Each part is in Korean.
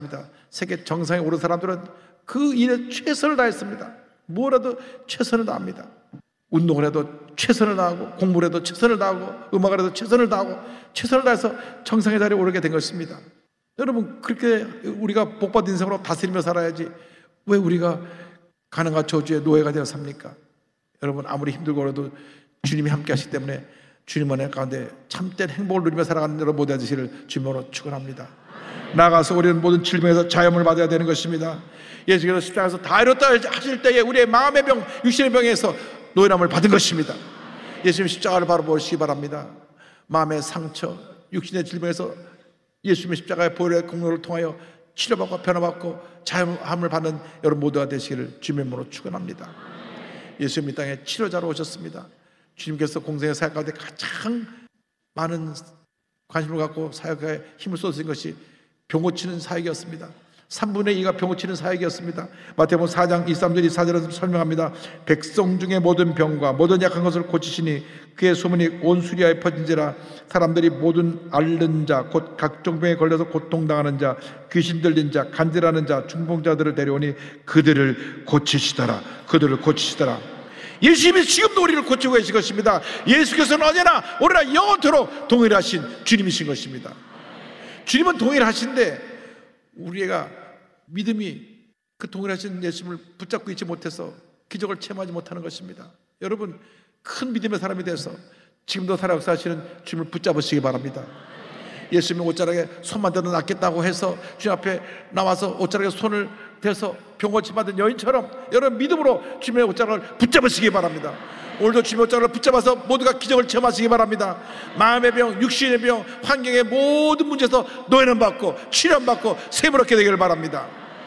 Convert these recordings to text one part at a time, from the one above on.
세계 정상에 오른 사람들은 그 일에 최선을 다했습니다. 뭐라도 최선을 다합니다. 운동을 해도 최선을 다하고, 공부를 해도 최선을 다하고, 음악을 해도 최선을 다하고, 최선을 다해서 정상의 자리에 오르게 된 것입니다. 여러분, 그렇게 우리가 복받은 인생으로 다스리며 살아야지 왜 우리가 가난과 저주의 노예가 되어 삽니까? 여러분, 아무리 힘들고 그래도 주님이 함께 하시기 때문에 주님 은혜 가운데 참된 행복을 누리며 살아가는 여러분 모두 되시기를 주님으로 축원합니다. 나아가서 우리는 모든 질병에서 자유함을 받아야 되는 것입니다. 예수께서 십자가에서 다 이뤘다 하실 때에 우리의 마음의 병, 육신의 병에서 노예함을 받은 것입니다. 예수님 십자가를 바라보시기 바랍니다. 마음의 상처, 육신의 질병에서 예수님의 십자가의 보혈의 공로를 통하여 치료받고 변화받고 자유함을 받는 여러분 모두가 되시기를 주님으로 축원합니다. 예수님 이 땅에 치료자로 오셨습니다. 주님께서 공생의 사역 가운데 가장 많은 관심을 갖고 사역에 힘을 쏟으신 것이 병 고치는 사역이었습니다. 3분의 2가 병 고치는 사역이었습니다. 마태복음 4장 23절 24절에서 설명합니다. 백성 중에 모든 병과 모든 약한 것을 고치시니 그의 소문이 온 수리아에 퍼진지라. 사람들이 모든 앓는 자 곧 각종 병에 걸려서 고통당하는 자, 귀신 들린 자, 간질하는 자, 중풍자들을 데려오니 그들을 고치시더라. 그들을 고치시더라. 예수님이 지금도 우리를 고치고 계신 것입니다. 예수께서는 언제나 오늘날 영원토록 동일하신 주님이신 것입니다. 주님은 동일하신데 우리가 믿음이 그 동일하신 예수님을 붙잡고 있지 못해서 기적을 체험하지 못하는 것입니다. 여러분, 큰 믿음의 사람이 돼서 지금도 살아 역사하시는 주님을 붙잡으시기 바랍니다. 예수님이 옷자락에 손만 대도 낫겠다고 해서 주님 앞에 나와서 옷자락에 손을 대서 병고침 받은 여인처럼 여러분 믿음으로 주님의 옷자락을 붙잡으시기 바랍니다. 오늘도 주님의 옷자락을 붙잡아서 모두가 기적을 체험하시기 바랍니다. 마음의 병, 육신의 병, 환경의 모든 문제에서 노예는 받고 치료받고 샘을 얻게 되기를 바랍니다.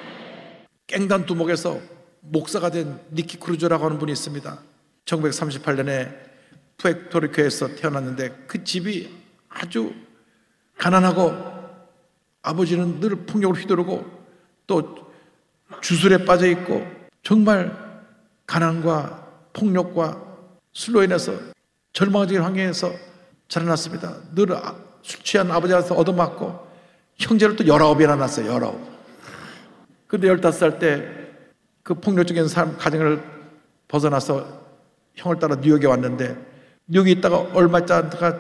깽단 두목에서 목사가 된 니키 크루조라고 하는 분이 있습니다. 1938년에 푸에르토리코에서 태어났는데 그 집이 아주 가난하고 아버지는 늘 폭력을 휘두르고 또 주술에 빠져 있고 정말 가난과 폭력과 술로 인해서 절망적인 환경에서 자라났습니다. 늘 술 취한 아버지한테 얻어맞고 형제를 또 19이나 낳았어요. 19. 근데 15살 때 그 폭력적인 삶 가정을 벗어나서 형을 따라 뉴욕에 왔는데 뉴욕에 있다가 얼마 있지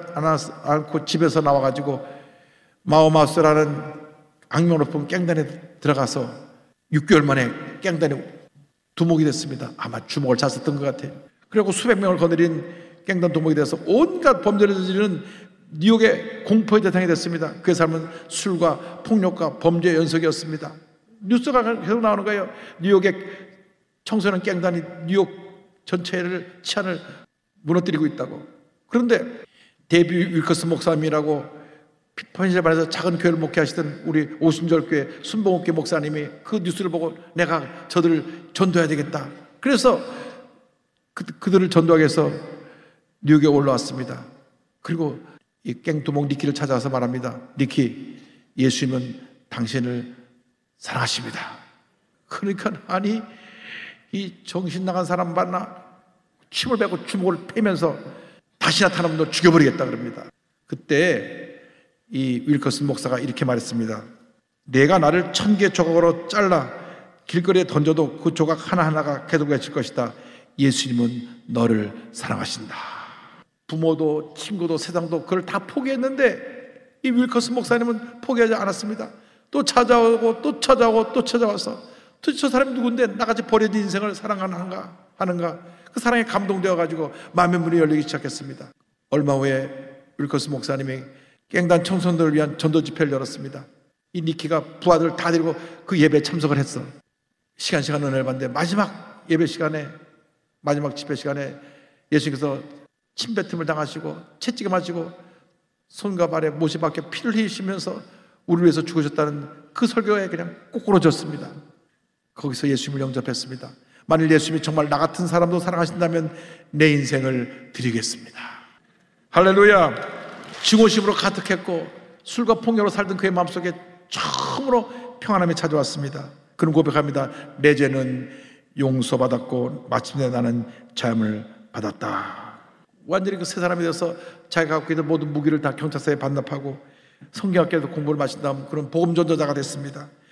않고 집에서 나와가지고 마오마우스라는 악명 높은 깽단에 들어가서 6개월 만에 깽단에 두목이 됐습니다. 아마 주먹을 잘 썼던 것 같아요. 그리고 수백 명을 거느린 깽단 두목이 돼서 온갖 범죄를 저지르는 뉴욕의 공포의 대상이 됐습니다. 그의 삶은 술과 폭력과 범죄의 연속이었습니다. 뉴스가 계속 나오는 거예요. 뉴욕의 청소년 깽단이 뉴욕 전체를 치안을 무너뜨리고 있다고. 그런데 데이비 윌커스 목사님이라고 펜실베니아에서 작은 교회를 목회하시던 우리 오순절교회 순복음교회 목사님이 그 뉴스를 보고 내가 저들을 전도해야 되겠다. 그래서 그들을 전도하기 위해서 뉴욕에 올라왔습니다. 그리고 이 깽두목 니키를 찾아와서 말합니다. 니키, 예수님은 당신을 사랑하십니다. 그러니까 아니 이 정신 나간 사람 만나 침을 뱉고 주먹을 패면서 다시 나타나면 너 죽여버리겠다 그럽니다. 그때 이 윌커스 목사가 이렇게 말했습니다. 내가 나를 1000개 조각으로 잘라 길거리에 던져도 그 조각 하나하나가 계속해질 것이다. 예수님은 너를 사랑하신다. 부모도 친구도 세상도 그걸 다 포기했는데 이 윌커스 목사님은 포기하지 않았습니다. 또 찾아오고 또 찾아오고 또 찾아와서 도대체 저 사람이 누군데 나같이 버려진 인생을 사랑하는가 하는가. 그 사랑에 감동되어가지고 마음의 문이 열리기 시작했습니다. 얼마 후에 윌커스 목사님이 깽단 청소년들을 위한 전도 집회를 열었습니다. 이 니키가 부하들 다 데리고 그 예배에 참석을 했어. 시간 은혜를 받는데 마지막 예배 시간에 마지막 집회 시간에 예수님께서 침뱉음을 당하시고 채찍을 맞으시고 손과 발에 못이 박혀 피를 흘리시면서 우리를 위해서 죽으셨다는 그 설교에 그냥 꼬꾸러졌습니다. 거기서 예수님을 영접했습니다. 만일 예수님이 정말 나 같은 사람도 사랑하신다면 내 인생을 드리겠습니다. 할렐루야. 증오심으로 가득했고 술과 폭력으로 살던 그의 마음속에 처음으로 평안함이 찾아왔습니다. 그는 고백합니다. 내 죄는 용서받았고 마침내 나는 자유함을 받았다. 완전히 그 새 사람이 되어서 자기가 갖고 있는 모든 무기를 다 경찰서에 반납하고 성경학교에서 공부를 마친 다음 그런 복음 전도자가 됐습니다.